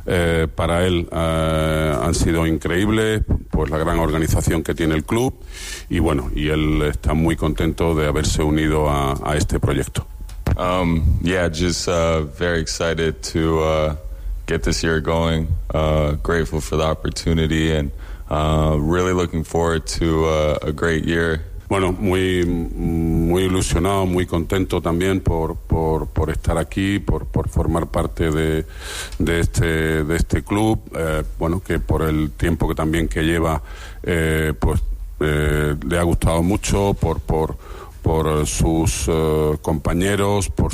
para él han sido increíbles, pues la gran organización que tiene el club y bueno, y él está muy contento de haberse unido a este proyecto. Just very excited to get this year going. Grateful for the opportunity and really looking forward to a great year. Bueno, muy ilusionado, muy contento también por estar aquí, por formar parte de este club. Bueno, que por el tiempo que lleva, le ha gustado mucho, por sus compañeros, por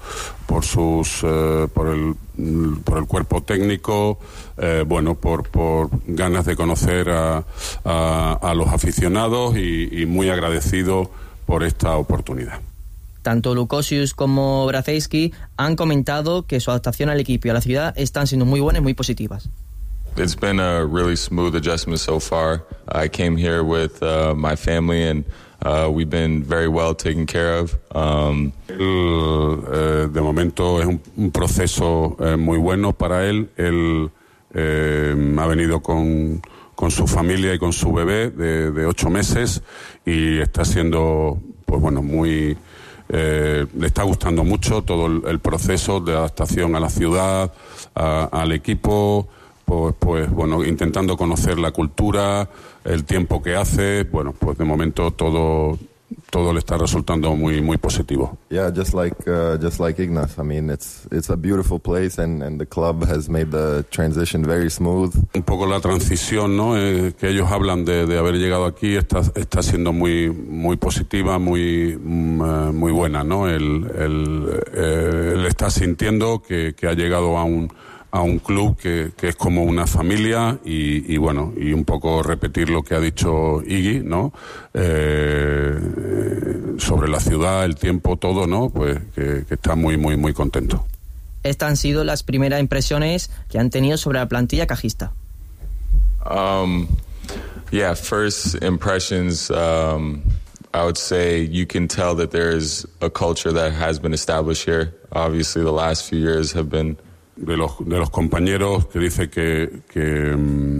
el cuerpo técnico, por ganas de conocer a los aficionados y muy agradecido por esta oportunidad. Tanto Lukosius como Brazejski han comentado que su adaptación al equipo y a la ciudad están siendo muy buenas y muy positivas. It's been a really smooth adjustment so far. I came here with my family and we've been very well taken care of. De momento es un proceso muy bueno para él. Él ha venido con su familia y con su bebé de 8 meses y está siendo, pues bueno, muy... le está gustando mucho todo el proceso de adaptación a la ciudad, al equipo, pues bueno, intentando conocer la cultura, el tiempo que hace, bueno, pues de momento todo le está resultando muy positivo. Yeah, just like Ignaz. I mean, it's a beautiful place and the club has made the transition very smooth. Un poco la transición, ¿no? Que ellos hablan de haber llegado aquí está siendo muy positiva, muy buena, ¿no? Él está sintiendo que ha llegado a un club que es como una familia y bueno, y un poco repetir lo que ha dicho Iggy, ¿no? Sobre la ciudad, el tiempo, todo, ¿no? Pues que está muy contento. Estas han sido las primeras impresiones que han tenido sobre la plantilla cajista. First impressions, I would say you can tell that there's a culture that has been established here. Obviously the last few years have been de los compañeros, que dice que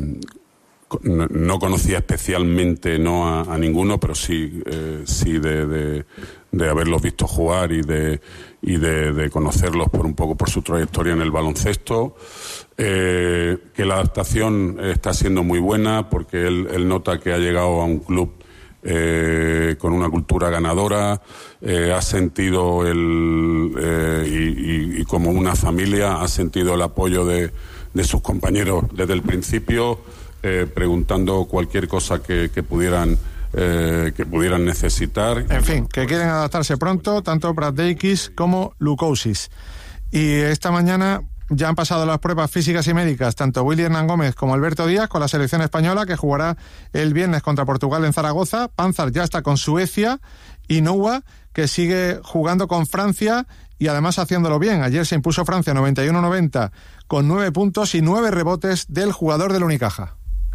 no conocía especialmente a ninguno, pero sí de haberlos visto jugar y de conocerlos por su trayectoria en el baloncesto, que la adaptación está siendo muy buena porque él nota que ha llegado a un club con una cultura ganadora, ha sentido y como una familia ha sentido el apoyo de sus compañeros desde el principio, preguntando cualquier cosa que pudieran necesitar. En fin, que quieren adaptarse pronto tanto Brazejski como Lukosius. Y esta mañana ya han pasado las pruebas físicas y médicas tanto Willy Hernán Gómez como Alberto Díaz con la selección española, que jugará el viernes contra Portugal en Zaragoza. Panzar ya está con Suecia y Noah, que sigue jugando con Francia y además haciéndolo bien. Ayer se impuso Francia 91-90 con 9 puntos y 9 rebotes del jugador del Unicaja.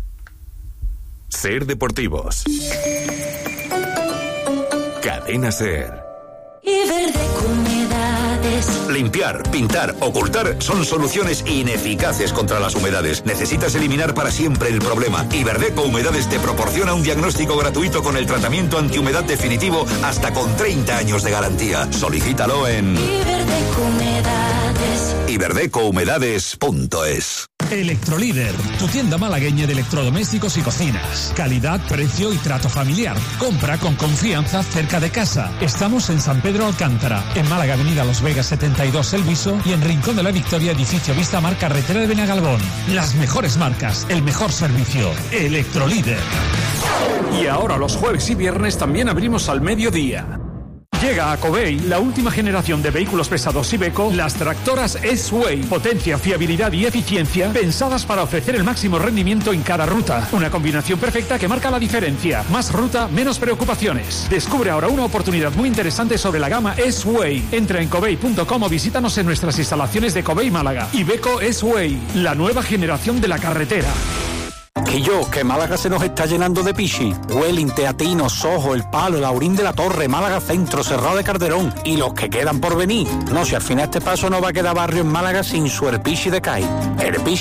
Ser Deportivos. Cadena Ser. Limpiar, pintar, ocultar son soluciones ineficaces contra las humedades. Necesitas eliminar para siempre el problema. Iberdeco Humedades te proporciona un diagnóstico gratuito con el tratamiento antihumedad definitivo hasta con 30 años de garantía. Solicítalo en iberdecohumedades.es. Electrolíder, tu tienda malagueña de electrodomésticos y cocinas. Calidad, precio y trato familiar. Compra con confianza cerca de casa. Estamos en San Pedro Alcántara, en Málaga, Avenida Los Vegas 72 El Viso, y en Rincón de la Victoria, edificio Vista Mar, carretera de Benagalbón. Las mejores marcas, el mejor servicio. Electrolíder. Y ahora los jueves y viernes también abrimos al mediodía. Llega a Covey la última generación de vehículos pesados Iveco, las tractoras S-Way. Potencia, fiabilidad y eficiencia pensadas para ofrecer el máximo rendimiento en cada ruta. Una combinación perfecta que marca la diferencia. Más ruta, menos preocupaciones. Descubre ahora una oportunidad muy interesante sobre la gama S-Way. Entra en covey.com o visítanos en nuestras instalaciones de Covey Málaga. Iveco S-Way, la nueva generación de la carretera. Que Málaga se nos está llenando de pichi. Welling, Teatino, Sojo, El Palo, el Aurín de la Torre, Málaga Centro, Cerrado de Calderón y los que quedan por venir. No, si al final este paso no va a quedar barrio en Málaga sin su Erpichi de CAI.